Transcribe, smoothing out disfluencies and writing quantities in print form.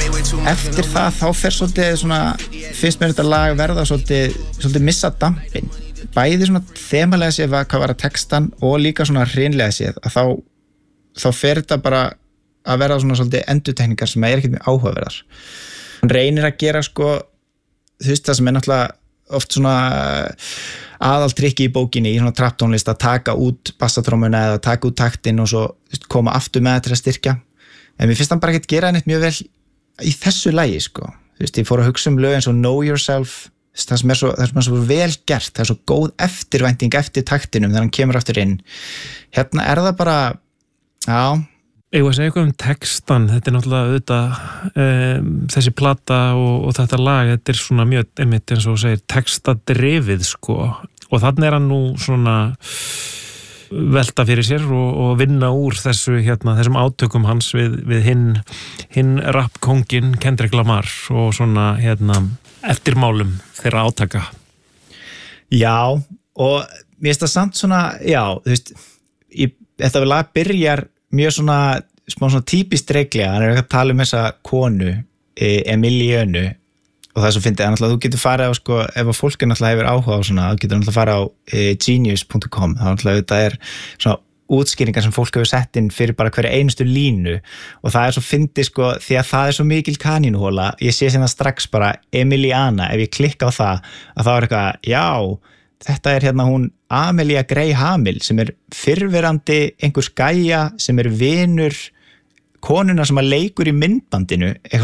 eftir það þá fer svolítið svona, finnst mér þetta lag verða svolítið missa dampinn, bæði svona þemalega séð hvað var að textan og líka svona hreinlega séð að þá fer þetta bara að verða svona svolítið endurtekningar sem ekkert mjög áhugaverðar. Hann reynir að gera sko, þú veist það sem náttúrulega oft svona aðaltrykki í bókinni í svona trapptónlist að taka út bassatrómuna eða taka út taktinn og svo koma aftur með það til að styrkja, en mér finnst hann bara ekkert gera neitt mjög vel í þessu lagi sko. Þú veist, ég fór að hugsa lög eins og Know Yourself, það sem er svo vel gert, það er svo góð eftirvænting eftir taktinum þegar hann kemur aftur inn. Hérna er það bara, já. Ég var að segja eitthvað textan, þetta er náttúrulega auðvitað þessi plata og þetta lag, þetta er svona mjög einmitt eins og segir textadrifið sko, og þannig er hann nú svona velta fyrir sér og vinna úr þessum átökum hans við hinn rappkóngin Kendrick Lamar og svona eftirmálum þeirra átaka. Já, og mér finnst það samt svona, já, þú veist, þetta lag byrjar mjög svona, smá svona típist reglega, hann er ekki að tala þessa konu, Emiliönu, og það er svo fyndið, að þú getur farið á, sko, ef að fólk náttúrulega hefur áhuga á svona, þú getur náttúrulega farið á genius.com, þá náttúrulega þetta er svona útskýringar sem fólk hefur sett inn fyrir bara hverja einustu línu, og það er svo fyndið, sko, því að það er svo mikil kanínuhóla, ég sé sem það strax bara Emiliana, ef ég klikka á það, að þá er eitthvað, já, þetta er hún Amelia Gray Hamill sem er fyrrverandi einhvers gæja sem er vinur konuna sem að leikur í myndbandinu,